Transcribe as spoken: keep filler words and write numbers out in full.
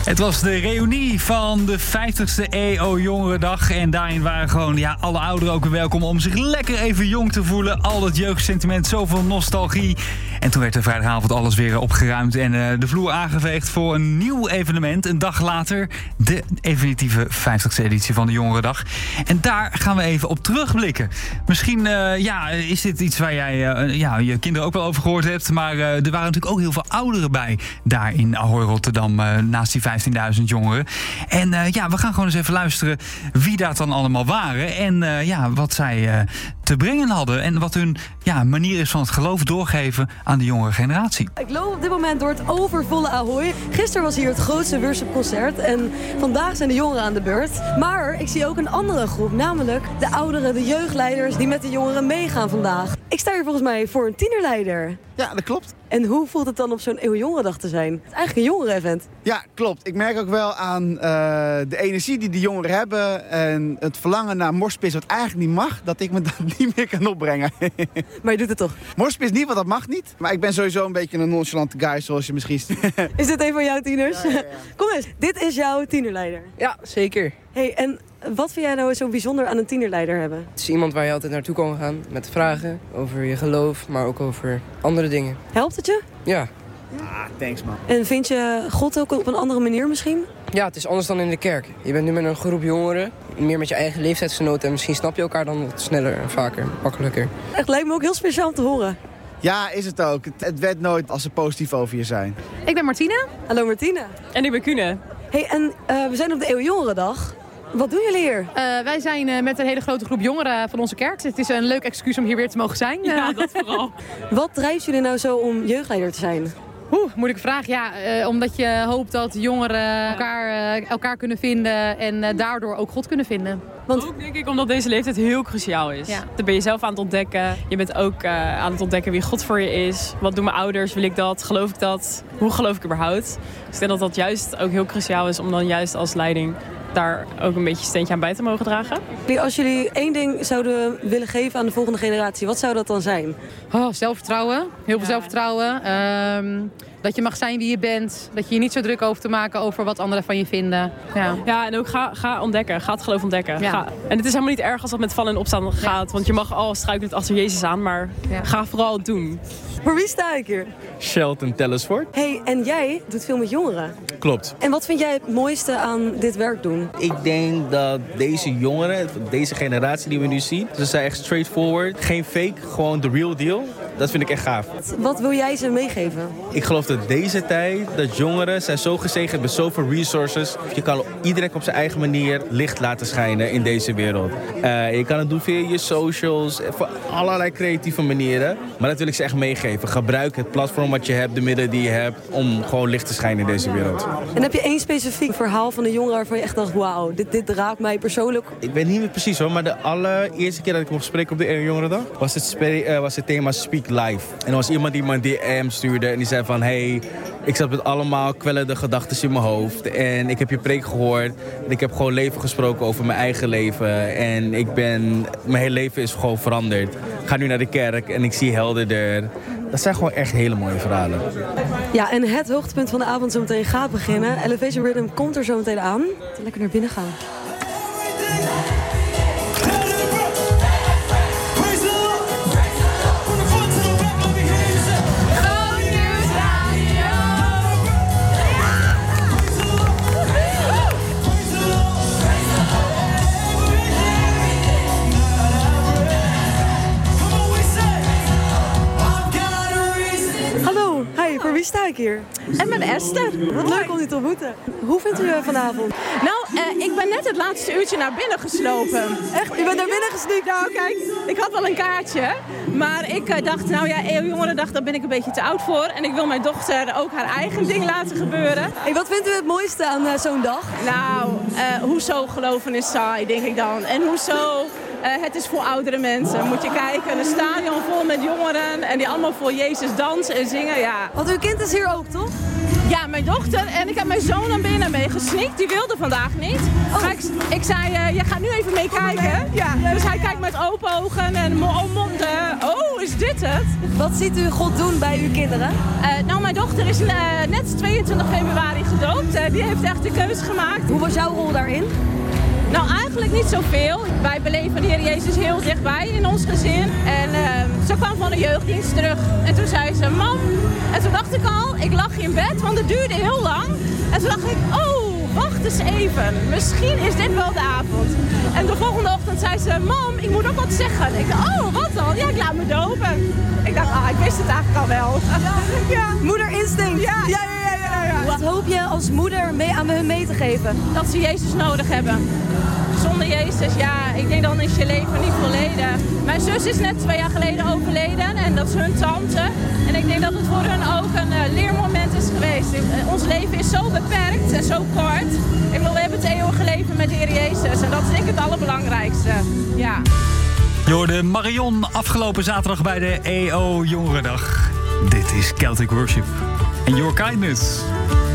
Het was de reunie van de vijftigste E O Jongerendag. En daarin waren gewoon ja, alle ouderen ook weer welkom om zich lekker even jong te voelen. Al dat jeugdsentiment, zoveel nostalgie. En toen werd er vrijdagavond alles weer opgeruimd en uh, de vloer aangeveegd voor een nieuw evenement. Een dag later de definitieve vijftigste editie van de Jongerendag. En daar gaan we even op terugblikken. Misschien uh, ja, is dit iets waar jij uh, ja, je kinderen ook wel over gehoord hebt. Maar uh, er waren natuurlijk ook heel veel ouderen bij daar in Ahoy Rotterdam. Uh, naast die vijftienduizend jongeren. En uh, ja, we gaan gewoon eens even luisteren wie dat dan allemaal waren. En uh, ja, wat zij uh, te brengen hadden. En wat hun ja, manier is van het geloof doorgeven aan de jongere generatie. Ik loop op dit moment door het overvolle Ahoy. Gisteren was hier het grootste worshipconcert. En vandaag zijn de jongeren aan de beurt. Maar ik zie ook een andere groep. Namelijk de ouderen, de jeugdleiders die met de jongeren meegaan vandaag. Ik sta hier volgens mij voor een tienerleider. Ja, dat klopt. En hoe voelt het dan op zo'n E O Jongerendag te zijn? Het is eigenlijk een jongeren-event. Ja, klopt. Ik merk ook wel aan uh, de energie die de jongeren hebben en het verlangen naar morspis wat eigenlijk niet mag, dat ik me dat niet meer kan opbrengen. Maar je doet het toch? Morspis niet, want dat mag niet. Maar ik ben sowieso een beetje een nonchalante guy, zoals je misschien ziet. Is dit een van jouw tieners? Ja, ja, ja. Kom eens, dit is jouw tienerleider. Ja, zeker. Hey, en wat vind jij nou zo bijzonder aan een tienerleider hebben? Het is iemand waar je altijd naartoe kan gaan met vragen over je geloof, maar ook over andere dingen. Helpt het je? Ja. Ah, thanks man. En vind je God ook op een andere manier misschien? Ja, het is anders dan in de kerk. Je bent nu met een groep jongeren, meer met je eigen leeftijdsgenoten en misschien snap je elkaar dan wat sneller en vaker, makkelijker. Echt lijkt me ook heel speciaal om te horen. Ja, is het ook. Het, het werd nooit als ze positief over je zijn. Ik ben Martina. Hallo Martina. En ik ben Kune. Hey, en uh, we zijn op de E O Jongerendag. Wat doen jullie hier? Uh, wij zijn uh, met een hele grote groep jongeren van onze kerk. Het is een leuk excuus om hier weer te mogen zijn. Ja, dat vooral. Wat drijft jullie nou zo om jeugdleider te zijn? Oeh, moeilijke vraag. Ja, uh, omdat je hoopt dat jongeren elkaar, uh, elkaar kunnen vinden en uh, daardoor ook God kunnen vinden. Want ook denk ik omdat deze leeftijd heel cruciaal is. Ja. Dan ben je zelf aan het ontdekken. Je bent ook uh, aan het ontdekken wie God voor je is. Wat doen mijn ouders? Wil ik dat? Geloof ik dat? Hoe geloof ik überhaupt? Dus ik denk dat dat juist ook heel cruciaal is om dan juist als leiding daar ook een beetje een steentje aan bij te mogen dragen. Als jullie één ding zouden willen geven aan de volgende generatie, wat zou dat dan zijn? Oh, zelfvertrouwen. Heel veel ja. zelfvertrouwen. Um, dat je mag zijn wie je bent. Dat je je niet zo druk hoeft te maken over wat anderen van je vinden. Ja, ja en ook ga, ga ontdekken. Ga het geloof ontdekken. Ja. Ga. En het is helemaal niet erg als dat met vallen en opstaan gaat. Want je mag al struikelen achter Jezus aan. Maar ja. ga vooral het doen. Voor wie sta ik hier? Shelton Tellersford. Hey, en jij doet veel met jongeren. Klopt. En wat vind jij het mooiste aan dit werk doen? Ik denk dat deze jongeren, deze generatie die we nu zien, ze zijn echt straightforward. Geen fake, gewoon the real deal. Dat vind ik echt gaaf. Wat wil jij ze meegeven? Ik geloof dat deze tijd, dat jongeren zijn zo gezegend met zoveel resources. Je kan iedereen op zijn eigen manier licht laten schijnen in deze wereld. Uh, je kan het doen via je socials, voor allerlei creatieve manieren. Maar dat wil ik ze echt meegeven. Gebruik het platform wat je hebt, de middelen die je hebt, om gewoon licht te schijnen in deze wereld. En heb je één specifiek verhaal van een jongere waarvan je echt dacht, wauw, dit, dit raakt mij persoonlijk? Ik weet niet meer precies hoor, maar de allereerste keer dat ik mocht spreken op de E O Jongerendag, was het, spe- uh, was het thema Speak Life. En er was iemand die me een D M stuurde en die zei van, hey, ik zat met allemaal kwellende gedachten in mijn hoofd. En ik heb je preek gehoord. En ik heb gewoon leven gesproken over mijn eigen leven. En ik ben, mijn hele leven is gewoon veranderd. Ik ga nu naar de kerk en ik zie helderder. Dat zijn gewoon echt hele mooie verhalen. Ja, en het hoogtepunt van de avond zometeen gaat beginnen. Elevation Rhythm komt er zometeen aan. Lekker naar binnen gaan. Voor wie sta ik hier? En met Esther. Wat leuk om u te ontmoeten. Hoe vindt u vanavond? Nou, uh, ik ben net het laatste uurtje naar binnen geslopen. Echt? U bent naar binnen gesneakt? Nou, kijk, ik had wel een kaartje. Maar ik uh, dacht, nou ja, E O Jongerendag, daar ben ik een beetje te oud voor. En ik wil mijn dochter ook haar eigen ding laten gebeuren. Hey, wat vindt u het mooiste aan uh, zo'n dag? Nou, uh, hoezo geloven is saai, denk ik dan. En hoezo... Uh, het is voor oudere mensen. Moet je kijken, een stadion vol met jongeren en die allemaal voor Jezus dansen en zingen. Ja. Want uw kind is hier ook, toch? Ja, mijn dochter en ik heb mijn zoon naar binnen mee gesneakt. Die wilde vandaag niet. Oh. Maar ik, ik zei, uh, je gaat nu even meekijken. Ja, dus hij kijkt met open ogen en mo- oh, mond. Uh, oh, is dit het? Wat ziet u God doen bij uw kinderen? Uh, nou, mijn dochter is uh, net tweeëntwintig februari gedoopt. Uh, die heeft echt de keuze gemaakt. Hoe was jouw rol daarin? Nou, eigenlijk niet zoveel. Wij beleven de Heer Jezus heel dichtbij in ons gezin. En uh, ze kwam van de jeugddienst terug. En toen zei ze, mam. En toen dacht ik al, ik lag in bed, want het duurde heel lang. En toen dacht ik, oh, wacht eens even. Misschien is dit wel de avond. En de volgende ochtend zei ze, mam, ik moet ook wat zeggen. Ik dacht, oh, wat dan? Ja, ik laat me dopen. Ik dacht, ah, ik wist het eigenlijk al wel. Ja. Moederinstinct. Ja, ja, ja, ja, ja. Wat hoop je als moeder mee aan hun mee te geven? Dat ze Jezus nodig hebben. Zonder Jezus, ja, ik denk dan is je leven niet volledig. Mijn zus is net twee jaar geleden overleden en dat is hun tante. En ik denk dat het voor hun ook een uh, leermoment is geweest. Uh, ons leven is zo beperkt en zo kort. Ik bedoel, we hebben het eeuwige leven met de Heer Jezus en dat is denk ik het allerbelangrijkste. Ja. Je hoorde Marion afgelopen zaterdag bij de E O Jongerendag. Dit is Celtic Worship. En Your Kindness.